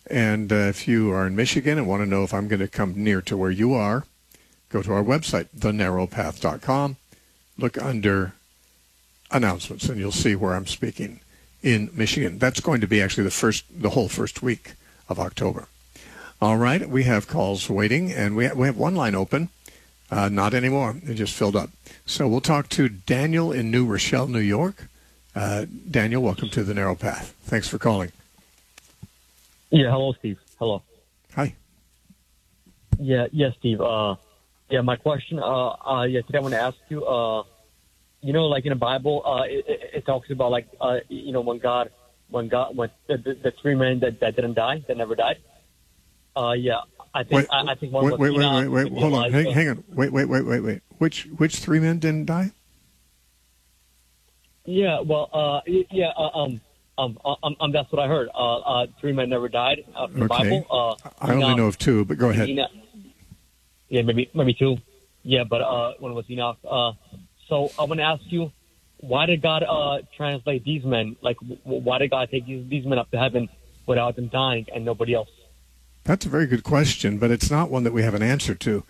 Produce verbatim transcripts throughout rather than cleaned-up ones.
And uh, if you are in Michigan and want to know if I'm going to come near to where you are, go to our website, the narrow path dot com. Look under announcements, and you'll see where I'm speaking in Michigan. That's going to be actually the first, the whole first week of October. All right, we have calls waiting, and we have, we have one line open. Uh, not anymore. It just filled up. So we'll talk to Daniel in New Rochelle, New York. Uh, Daniel, welcome to the Narrow Path. Thanks for calling. Yeah, hello, Steve. Hello. Hi. Yeah, yeah, Steve. Uh, yeah, my question. Uh, uh, yeah, today I want to ask you. Uh, you know, like in the Bible, uh, it, it, it talks about like, uh, you know, when God, when God, when the, the, the three men that, that didn't die, that never died. Uh, yeah, I think wait, I, I think one wait, was wait, Enoch, wait, wait, wait, hold on, hang, hang on, wait, wait, wait, wait, wait. Which which three men didn't die? Yeah, well, uh, yeah, uh, um. Um, um, um, that's what I heard. Uh, uh, three men never died uh, from the okay. Bible. Uh, I only Enoch, know of two, but go ahead. Enoch, yeah, maybe maybe two. Yeah, but uh, one was Enoch. Uh, so I want to ask you, why did God uh, translate these men? Like, w- why did God take these, these men up to heaven without them dying and nobody else? That's a very good question, but it's not one that we have an answer to.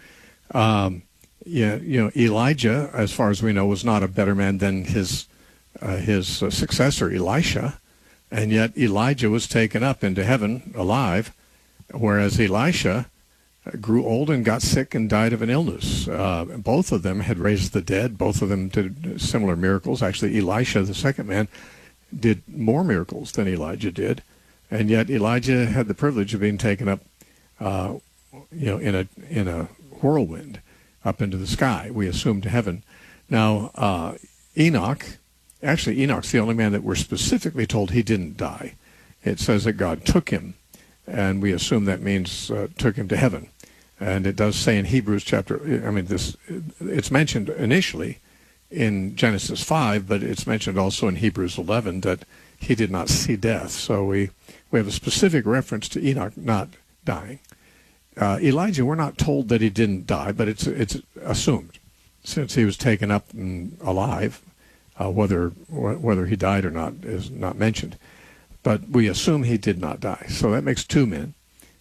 Um, yeah, you know, Elijah, as far as we know, was not a better man than his uh, his uh, successor, Elisha. And yet Elijah was taken up into heaven alive, whereas Elisha grew old and got sick and died of an illness. Uh, both of them had raised the dead. Both of them did similar miracles. Actually, Elisha, the second man, did more miracles than Elijah did. And yet Elijah had the privilege of being taken up, uh, you know, in a in a whirlwind up into the sky, we assume to heaven. Now, uh, Enoch... Actually, Enoch's the only man that we're specifically told he didn't die. It says that God took him, and we assume that means uh, took him to heaven. And it does say in Hebrews chapter, I mean, this it's mentioned initially in Genesis five, but it's mentioned also in Hebrews eleven that he did not see death. So we, we have a specific reference to Enoch not dying. Uh, Elijah, we're not told that he didn't die, but it's it's assumed since he was taken up and alive. Uh, whether whether he died or not is not mentioned, but we assume he did not die. So that makes two men.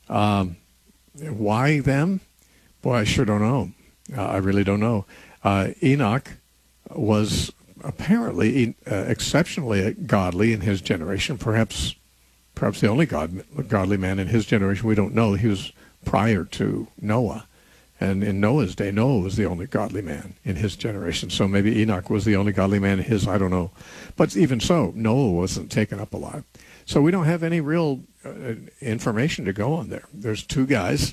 Um, why them? Boy, I sure don't know. Uh, I really don't know. Uh, Enoch was apparently uh, exceptionally godly in his generation. Perhaps, perhaps the only god, godly man in his generation. We don't know. He was prior to Noah. And in Noah's day, Noah was the only godly man in his generation. So maybe Enoch was the only godly man in his, I don't know. But even so, Noah wasn't taken up alive. So we don't have any real uh, information to go on there. There's two guys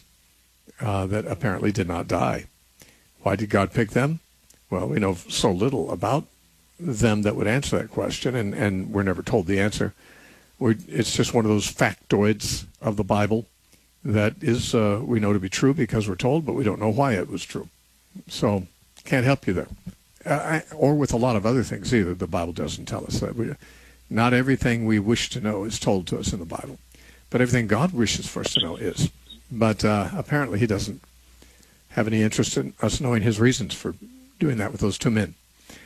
uh, that apparently did not die. Why did God pick them? Well, we know so little about them that would answer that question, and, and we're never told the answer. We're, it's just one of those factoids of the Bible that is, uh, we know to be true because we're told, but we don't know why it was true. So can't help you there. Uh, I, or with a lot of other things either. The Bible doesn't tell us that. We, not everything we wish to know is told to us in the Bible, but everything God wishes for us to know is. But uh, apparently he doesn't have any interest in us knowing his reasons for doing that with those two men.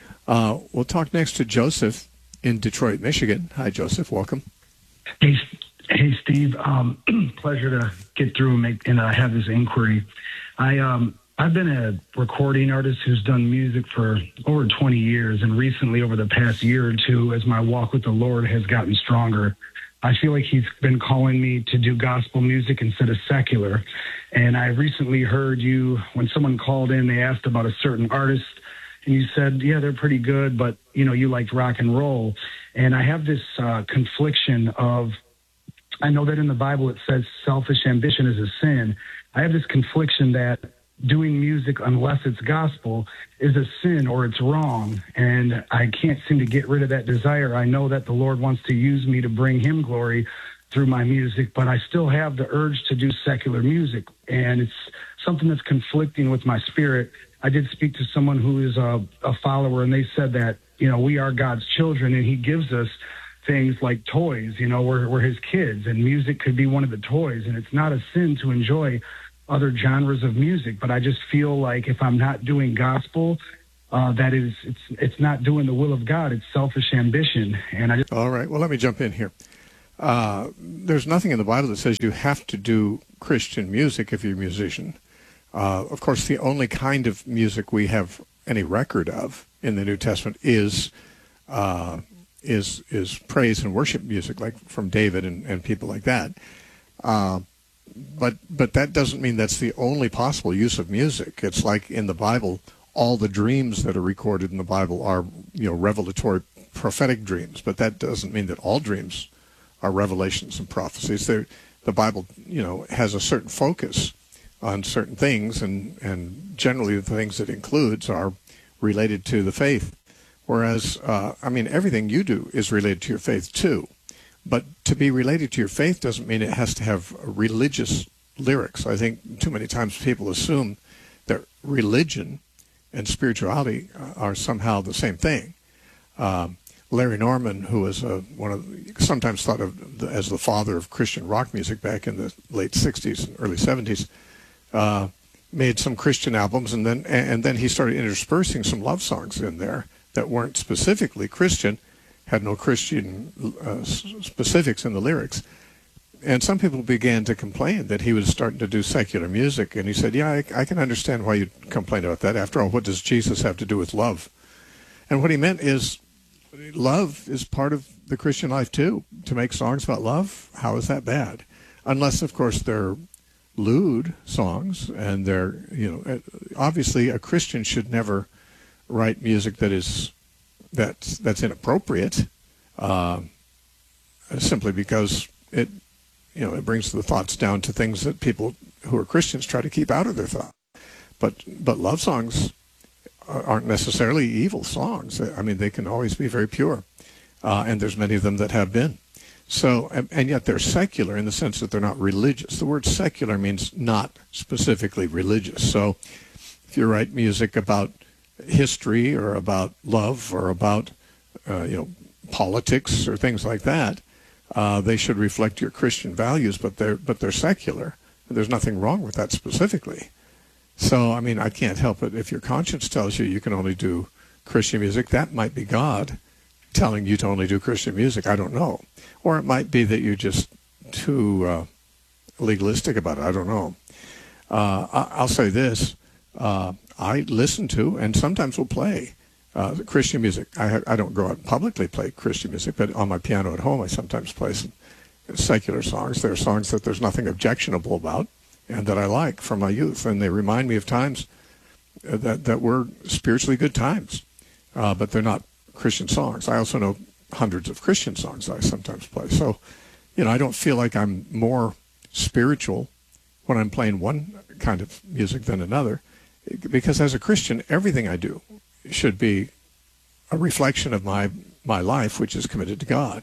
Uh, we'll talk next to Joseph in Detroit, Michigan. Hi, Joseph. Welcome. Hey, Hey, Steve. Um, pleasure to get through and make and uh, have this inquiry. I um, I've been a recording artist who's done music for over twenty years, and recently, over the past year or two, as my walk with the Lord has gotten stronger, I feel like He's been calling me to do gospel music instead of secular. And I recently heard you when someone called in, they asked about a certain artist, and you said, "Yeah, they're pretty good, but you know, you liked rock and roll." And I have this uh, confliction of. I know that in the Bible it says selfish ambition is a sin. I have this confliction that doing music, unless it's gospel, is a sin or it's wrong. And I can't seem to get rid of that desire. I know that the Lord wants to use me to bring him glory through my music, but I still have the urge to do secular music. And it's something that's conflicting with my spirit. I did speak to someone who is a, a follower, and they said that, you know, we are God's children, and he gives us things like toys, you know, we're, we're his kids, and music could be one of the toys, and it's not a sin to enjoy other genres of music, but I just feel like if I'm not doing gospel, uh, that is, it's it's not doing the will of God, it's selfish ambition. And I just... All right, well, let me jump in here. Uh, there's nothing in the Bible that says you have to do Christian music if you're a musician. Uh, of course, the only kind of music we have any record of in the New Testament is uh, is is praise and worship music, like from David and, and people like that. Uh, but but that doesn't mean that's the only possible use of music. It's like in the Bible, all the dreams that are recorded in the Bible are, you know, revelatory, prophetic dreams. But that doesn't mean that all dreams are revelations and prophecies. They're, the Bible, you know, has a certain focus on certain things, and, and generally the things it includes are related to the faith. Whereas, uh, I mean, everything you do is related to your faith too. But to be related to your faith doesn't mean it has to have religious lyrics. I think too many times people assume that religion and spirituality are somehow the same thing. Um, Larry Norman, who was a, one of sometimes thought of the, as the father of Christian rock music back in the late sixties and early seventies, uh, made some Christian albums, and then and then he started interspersing some love songs in there that weren't specifically Christian, had no Christian uh, specifics in the lyrics. And some people began to complain that he was starting to do secular music, and he said, yeah, I, I can understand why you complain about that. After all, what does Jesus have to do with love? And what he meant is, love is part of the Christian life too. To make songs about love, how is that bad? Unless, of course, they're lewd songs, and they're, you know, obviously a Christian should never write music that is that's that's inappropriate, uh, simply because it, you know, it brings the thoughts down to things that people who are Christians try to keep out of their thought. But but love songs aren't necessarily evil songs. I mean, they can always be very pure, uh, and there's many of them that have been. So, and, and yet they're secular in the sense that they're not religious. The word secular means not specifically religious. So, if you write music about history or about love or about, uh, you know, politics or things like that, uh, they should reflect your Christian values, but they're but they're secular. There's nothing wrong with that specifically. So, I mean, I can't help it. If your conscience tells you you can only do Christian music, that might be God telling you to only do Christian music. I don't know. Or it might be that you're just too uh, legalistic about it. I don't know. Uh, I- I'll say this. Uh, I listen to and sometimes will play uh, Christian music. I, ha- I don't go out and publicly play Christian music, but on my piano at home I sometimes play some secular songs. There are songs that there's nothing objectionable about and that I like from my youth, and they remind me of times that that were spiritually good times, uh, but they're not Christian songs. I also know hundreds of Christian songs that I sometimes play. So, you know, I don't feel like I'm more spiritual when I'm playing one kind of music than another, because as a Christian, everything I do should be a reflection of my my life, which is committed to God.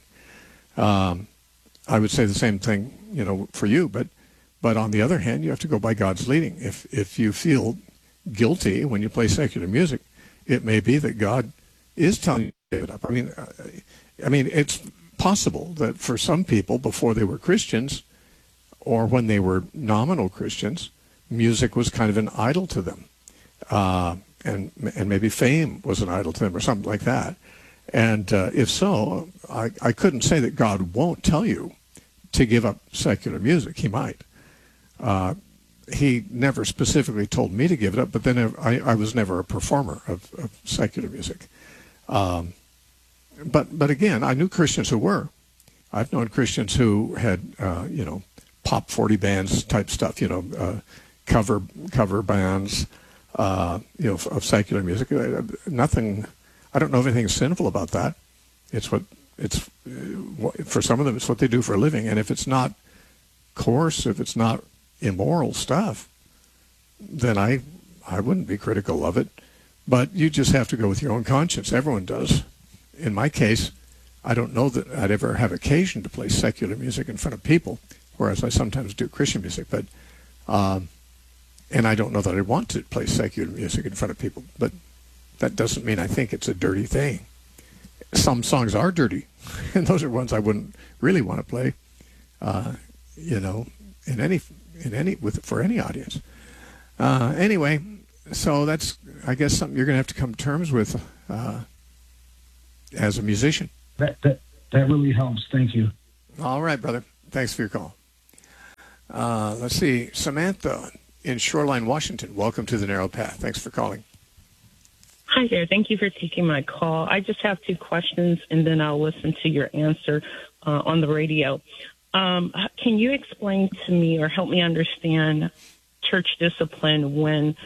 Um, I would say the same thing, you know, for you, but but on the other hand, you have to go by God's leading. If if you feel guilty when you play secular music, it may be that God is telling you to give it up. I mean, I mean, it's possible that for some people, before they were Christians, or when they were nominal Christians, music was kind of an idol to them, uh, and and maybe fame was an idol to them, or something like that. And uh, if so, I, I couldn't say that God won't tell you to give up secular music. He might. Uh, he never specifically told me to give it up, but then I, I was never a performer of, of secular music. Um, but but again, I knew Christians who were. I've known Christians who had, uh, you know, pop forty bands type stuff, you know, uh, cover cover bands, uh, you know, of secular music. Nothing. I don't know if anything is sinful about that. It's what it's for some of them. It's what they do for a living, and if it's not coarse, if it's not immoral stuff, then I I wouldn't be critical of it. But you just have to go with your own conscience. Everyone does. In my case, I don't know that I'd ever have occasion to play secular music in front of people, whereas I sometimes do Christian music. But um, and I don't know that I want to play secular music in front of people. But that doesn't mean I think it's a dirty thing. Some songs are dirty, and those are ones I wouldn't really want to play. Uh, you know, in any in any with for any audience. Uh, anyway, so that's I guess something you're going to have to come to terms with uh, as a musician. That that that really helps. Thank you. All right, brother. Thanks for your call. Uh, let's see. Samantha in Shoreline, Washington. Welcome to the Narrow Path. Thanks for calling. Hi there. Thank you for taking my call. I just have two questions, and then I'll listen to your answer uh, on the radio. Um, can you explain to me or help me understand church discipline when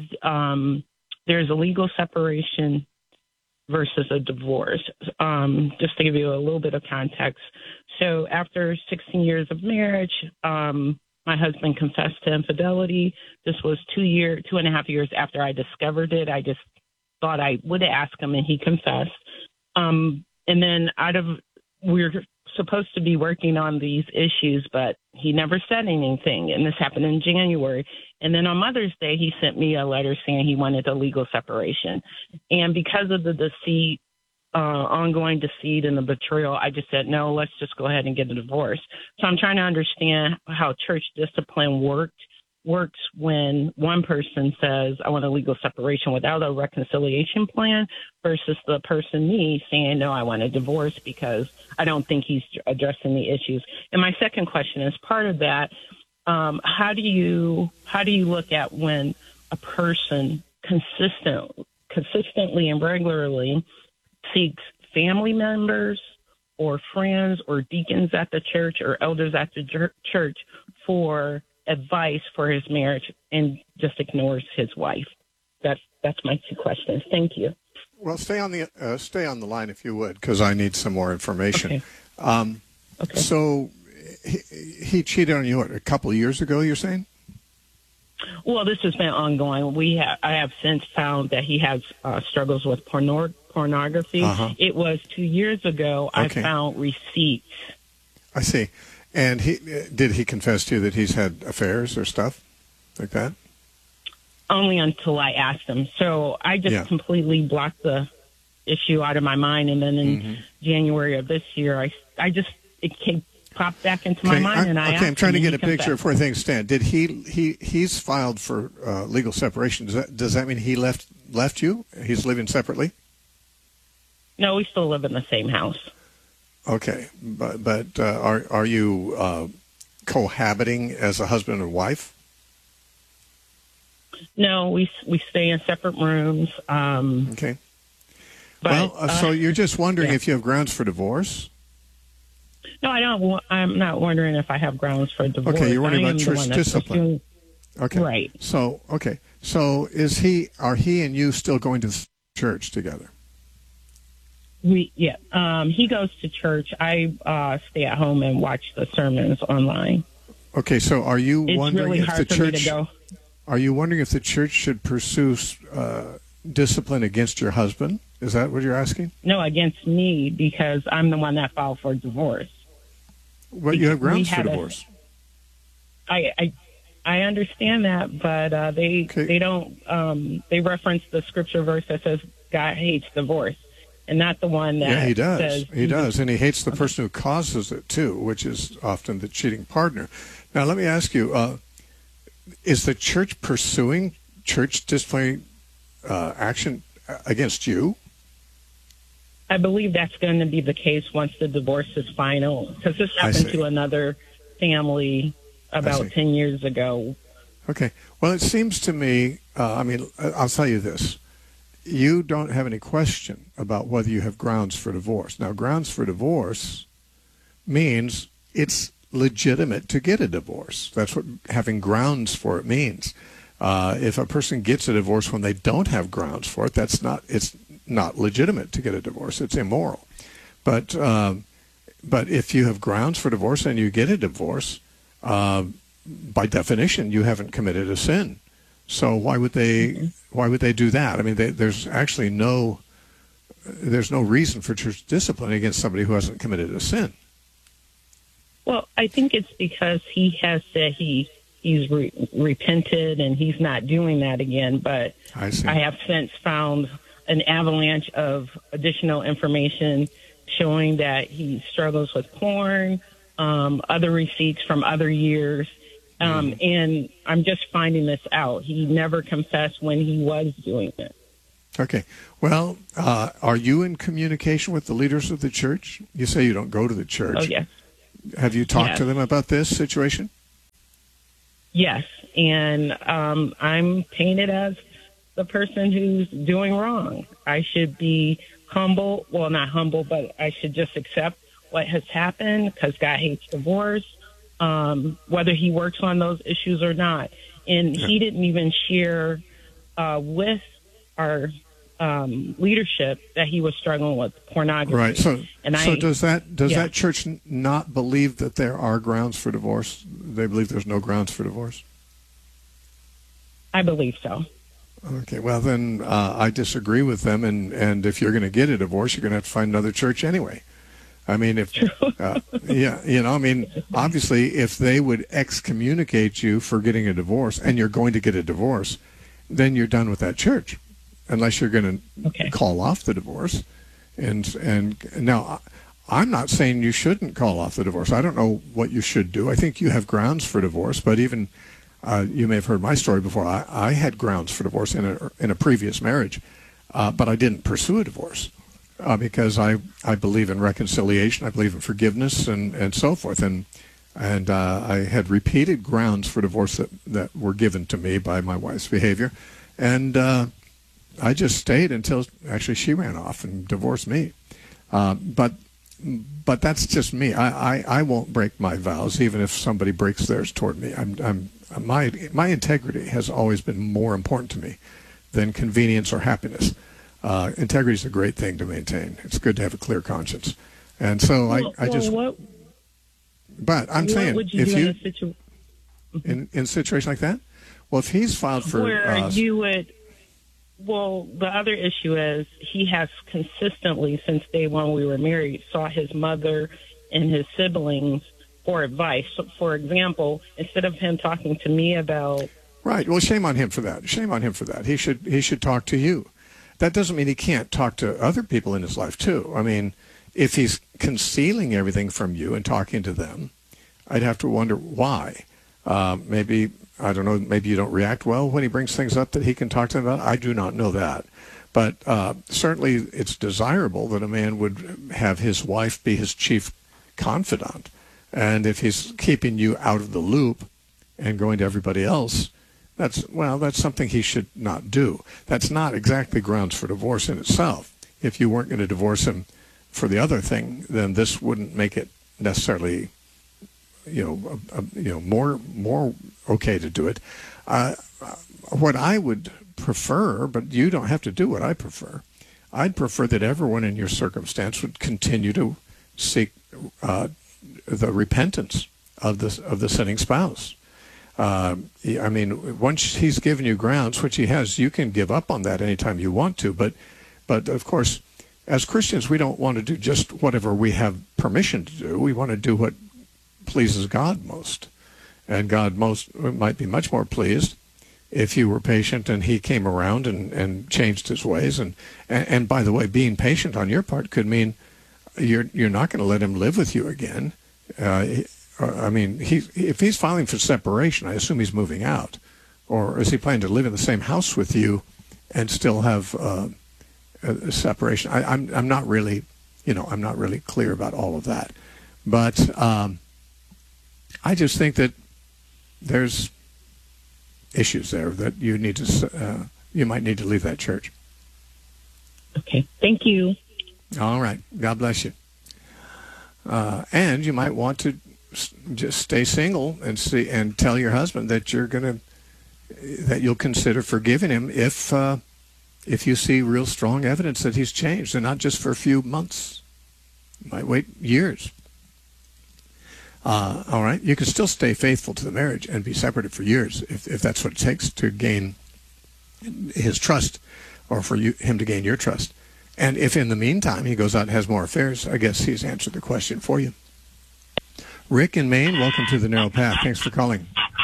um, there's a legal separation versus a divorce? Um, just to give you a little bit of context. So after sixteen years of marriage, um, my husband confessed to infidelity. This was two year, two and a half years after I discovered it. I just thought I would ask him, and he confessed. Um, and then out of, we're supposed to be working on these issues, but he never said anything. And this happened in January. And then on Mother's Day, he sent me a letter saying he wanted a legal separation. And because of the deceit, uh, ongoing deceit and the betrayal, I just said, no, let's just go ahead and get a divorce. So I'm trying to understand how church discipline worked works when one person says, I want a legal separation without a reconciliation plan versus the person, me, saying, no, I want a divorce because I don't think he's addressing the issues. And my second question is part of that. Um, how do you how do you look at when a person consistent, consistently and regularly seeks family members or friends or deacons at the church or elders at the church for advice for his marriage and just ignores his wife? That's that's my two questions. Thank you. Well, stay on the uh, stay on the line if you would, because I need some more information. Okay. Um, okay. So he, he cheated on you what, a couple of years ago, you're saying? Well, this has been ongoing. We have I have since found that he has uh, struggles with porno- pornography. Uh-huh. It was two years ago. Okay. I found receipts. I see. And he did he confess to you that he's had affairs or stuff like that? Only until I asked him. So I just Yeah. completely blocked the issue out of my mind. And then in Mm-hmm. January of this year, I, I just, it came, popped back into Okay, my mind. I'm, and I okay, asked I'm trying to him, get and a he picture of confessed. where things stand. Did he he he's filed for uh, legal separation? Does that does that mean he left left you? He's living separately? No, we still live in the same house. Okay, but but uh, are are you uh, cohabiting as a husband and wife? No, we we stay in separate rooms. Um, Okay. but, Well, uh, so uh, you're just wondering yeah. if you have grounds for divorce? No, I don't. wa- I'm not wondering if I have grounds for divorce. Okay, you're wondering I about am the church one that's discipline. pursuing- Okay. Right. So okay. So is he? Are he and you still going to church together? We yeah. Um, he goes to church. I uh, stay at home and watch the sermons online. Okay. So are you It's wondering really if the hard for me to church? go. Are you wondering if the church should pursue uh, discipline against your husband? Is that what you're asking? No, against me because I'm the one that filed for divorce. Well, you have We grounds for had a- divorce. I I, I understand that, but uh, they Okay. they don't. Um, they reference the scripture verse that says God hates divorce, and not the one that Yeah, he does. says He does, and he hates the person who causes it too, which is often the cheating partner. Now, let me ask you: uh, is the church pursuing church disciplinary uh, action against you? I believe that's going to be the case once the divorce is final, because this I happened see. to another family see. about ten years ago. Okay. Well, it seems to me. Uh, I mean, I'll tell you this: you don't have any question about whether you have grounds for divorce. Now, grounds for divorce means it's legitimate to get a divorce. That's what having grounds for it means. Uh, if a person gets a divorce when they don't have grounds for it, that's not it's not legitimate to get a divorce. It's immoral. But um, but if you have grounds for divorce and you get a divorce, uh, by definition, you haven't committed a sin. So why would they why would they do that? I mean, they, there's actually no there's no reason for church discipline against somebody who hasn't committed a sin. Well, I think it's because he has said he he's re- repented and he's not doing that again. But I see. I have since found an avalanche of additional information showing that he struggles with porn, um, other receipts from other years. Um, Mm. And I'm just finding this out. He never confessed when he was doing it. Okay. Well, uh, are you in communication with the leaders of the church? You say you don't go to the church. Oh, yes. Have you talked Yes. to them about this situation? Yes, and um, I'm painted as the person who's doing wrong. I should be humble. Well, not humble, but I should just accept what has happened because God hates divorce, um, whether he works on those issues or not. And he didn't even share uh, with our um, leadership that he was struggling with pornography. Right. So, and so I, does that does yeah. that church n- not believe that there are grounds for divorce? They believe there's no grounds for divorce. I believe so. Okay. Well, then uh, I disagree with them. And, and if you're going to get a divorce, you're going to have to find another church anyway. I mean, if uh, yeah, you know, I mean, obviously, if they would excommunicate you for getting a divorce, and you're going to get a divorce, then you're done with that church, unless you're going to Okay. call off the divorce. And and now, I'm not saying you shouldn't call off the divorce. I don't know what you should do. I think you have grounds for divorce, but even uh, you may have heard my story before. I, I had grounds for divorce in a in a previous marriage, uh, but I didn't pursue a divorce. Uh, because I, I believe in reconciliation, I believe in forgiveness, and, and so forth. And and uh, I had repeated grounds for divorce that, that were given to me by my wife's behavior. And uh, I just stayed until actually she ran off and divorced me. Uh, but but that's just me. I, I, I won't break my vows, even if somebody breaks theirs toward me. I'm, I'm, my, my integrity has always been more important to me than convenience or happiness. Uh, integrity is a great thing to maintain. It's good to have a clear conscience, and so Well, I, I well, just. what, But I'm what saying, would you if do you in a situ- in in a situation like that, well, if he's filed for, where uh, you would, well, the other issue is he has consistently, since day one we were married, sought his mother and his siblings for advice. So, for example, instead of him talking to me about, right. Well, shame on him for that. Shame on him for that. He should he should talk to you. That doesn't mean he can't talk to other people in his life too. I mean, if he's concealing everything from you and talking to them, I'd have to wonder why. Uh, maybe, I don't know, maybe you don't react well when he brings things up that he can talk to them about. I do not know that. But uh, certainly it's desirable that a man would have his wife be his chief confidant. And if he's keeping you out of the loop and going to everybody else, that's, well, that's something he should not do. That's not exactly grounds for divorce in itself. If you weren't going to divorce him for the other thing, then this wouldn't make it necessarily, you know, a, a, you know, more more okay to do it. Uh, what I would prefer, but you don't have to do what I prefer. I'd prefer that everyone in your circumstance would continue to seek uh, the repentance of the of the sinning spouse. Uh, I mean, once he's given you grounds, which he has, you can give up on that anytime you want to. But, but of course, as Christians, we don't want to do just whatever we have permission to do. We want to do what pleases God most. And God most might be much more pleased if you were patient and he came around and, and changed his ways. And, and, and by the way, being patient on your part could mean you're, you're not going to let him live with you again. Uh, I mean, he, if he's filing for separation, I assume he's moving out. Or is he planning to live in the same house with you and still have uh, a separation? I, I'm I'm not really, you know, I'm not really clear about all of that. But um, I just think that there's issues there that you need to, uh, you might need to leave that church. okay, thank you. All right. God bless you. Uh, and you might want to just stay single and see and tell your husband that you're going to that you'll consider forgiving him if uh, if you see real strong evidence that he's changed, and not just for a few months. You might wait years. Uh, all right, you can still stay faithful to the marriage and be separated for years if if that's what it takes to gain his trust, or for you him to gain your trust. And if in the meantime he goes out and has more affairs, I guess he's answered the question for you. Rick in Maine, welcome to the Narrow Path. Thanks for calling.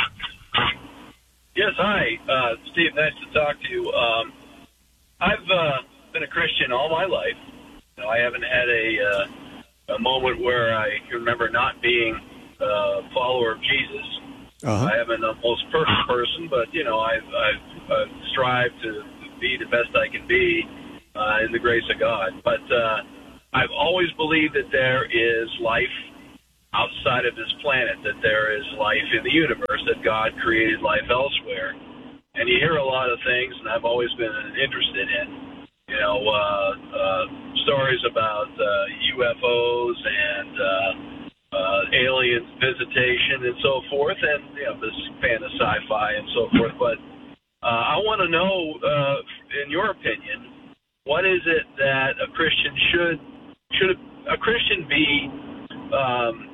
Yes, hi, uh, Steve. Nice to talk to you. Um, I've uh, been a Christian all my life. You know, I haven't had a uh, a moment where I can remember not being a follower of Jesus. Uh-huh. I haven't the most perfect person, but you know, I've, I've, I've strived to be the best I can be uh, in the grace of God. But uh, I've always believed that there is life outside of this planet, that there is life in the universe, that God created life elsewhere. And you hear a lot of things, and I've always been interested in, you know, uh, uh, stories about uh, U F Os and uh, uh, alien visitation and so forth, and, you know, this fan of sci-fi and so forth. But uh, I want to know, uh, in your opinion, what is it that a Christian should, should a Christian be um,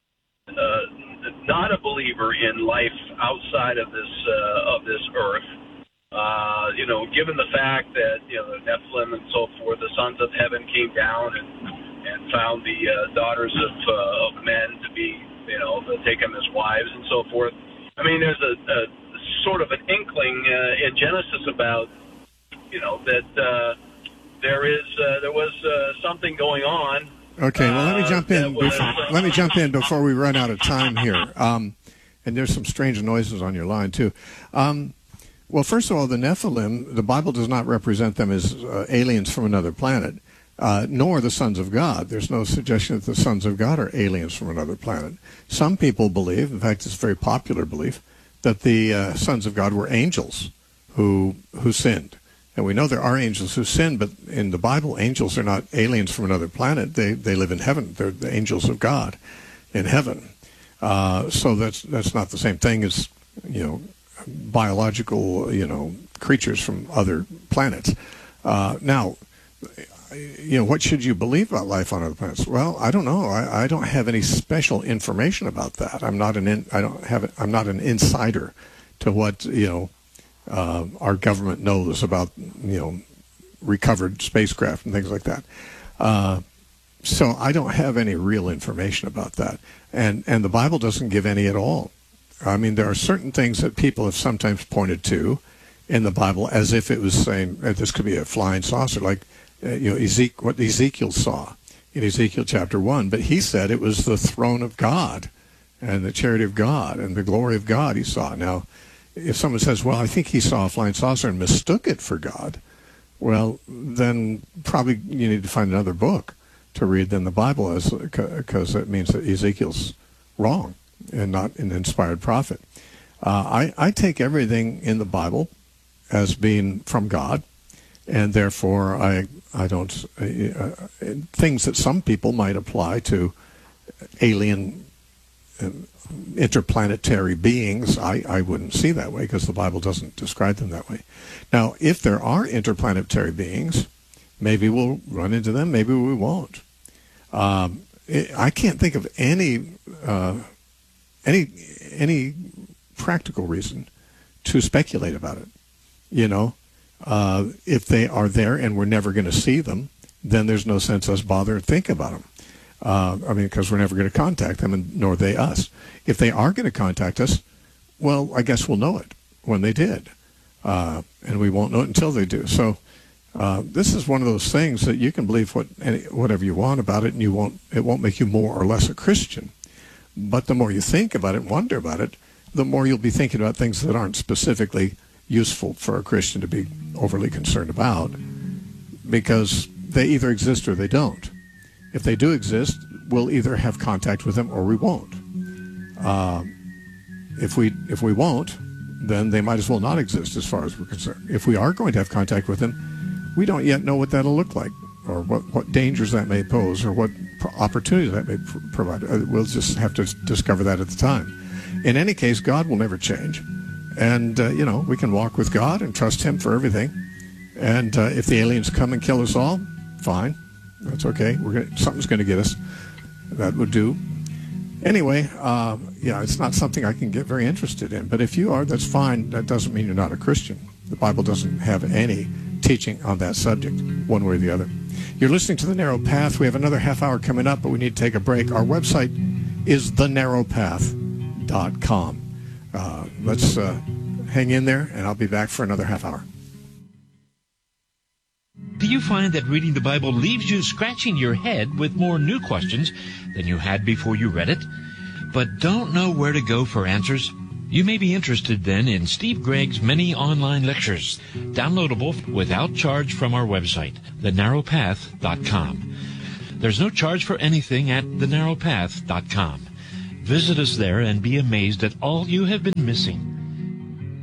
uh, not a believer in life outside of this uh, of this earth? Uh, you know, given the fact that, you know, the Nephilim and so forth, the sons of heaven came down and and found the uh, daughters of uh, of men to be, you know, to take them as wives and so forth. I mean, there's a, a sort of an inkling uh, in Genesis about, you know, that uh, there is uh, there was uh, something going on. Okay, well, let me jump in. Uh, was, Before, let me jump in before we run out of time here. Um, and there's some strange noises on your line too. Um, well, first of all, the Nephilim, the Bible does not represent them as uh, aliens from another planet, uh, nor the sons of God. There's no suggestion that the sons of God are aliens from another planet. Some people believe, in fact, it's a very popular belief, that the uh, sons of God were angels who who sinned. And we know there are angels who sin, but in the Bible, angels are not aliens from another planet. They they live in heaven. They're the angels of God in heaven. Uh, so that's that's not the same thing as, you know, biological, you know, creatures from other planets. Uh, now, you know, what should you believe about life on other planets? Well, I don't know. I, I don't have any special information about that. I'm not an in, I don't have I'm not an insider to what, you know, Uh, our government knows about, you know, recovered spacecraft and things like that. Uh, so I don't have any real information about that. And, and the Bible doesn't give any at all. I mean, there are certain things that people have sometimes pointed to in the Bible as if it was saying, uh, this could be a flying saucer, like, uh, you know, Ezekiel, what Ezekiel saw in Ezekiel chapter one. But he said it was the throne of God and the chariot of God and the glory of God he saw. Now, if someone says, well, I think he saw a flying saucer and mistook it for God, well, then probably you need to find another book to read than the Bible is, because it means that Ezekiel's wrong and not an inspired prophet. Uh, I, I take everything in the Bible as being from God, and therefore I, I don't, uh, uh, things that some people might apply to alien uh, interplanetary beings, I, I wouldn't see that way, because the Bible doesn't describe them that way. Now, if there are interplanetary beings, maybe we'll run into them, maybe we won't. Um, it, I can't think of any uh, any any practical reason to speculate about it. You know, uh, if they are there and we're never going to see them, then there's no sense us bother to think about them. Uh, I mean, because we're never going to contact them, and nor they us. If they are going to contact us, well, I guess we'll know it when they did, uh, and we won't know it until they do. So uh, this is one of those things that you can believe what any, whatever you want about it, and you won't. It won't make you more or less a Christian. But the more you think about it, and wonder about it, the more you'll be thinking about things that aren't specifically useful for a Christian to be overly concerned about, because they either exist or they don't. If they do exist, we'll either have contact with them or we won't. Uh, if we if we won't, then they might as well not exist as far as we're concerned. If we are going to have contact with them, we don't yet know what that'll look like, or what, what dangers that may pose, or what opportunities that may pr- provide. We'll just have to discover that at the time. In any case, God will never change. And, uh, you know, we can walk with God and trust him for everything. And uh, if the aliens come and kill us all, fine. That's okay. We're gonna, something's going to get us. That would do. Anyway, uh, yeah, it's not something I can get very interested in. But if you are, that's fine. That doesn't mean you're not a Christian. The Bible doesn't have any teaching on that subject, one way or the other. You're listening to The Narrow Path. We have another half hour coming up, but we need to take a break. Our website is the narrow path dot com. Uh, let's uh, hang in there, and I'll be back for another half hour. Do you find that reading the Bible leaves you scratching your head with more new questions than you had before you read it, but don't know where to go for answers? You may be interested then in Steve Gregg's many online lectures, downloadable without charge from our website, the narrow path dot com. There's no charge for anything at the narrow path dot com. Visit us there and be amazed at all you have been missing.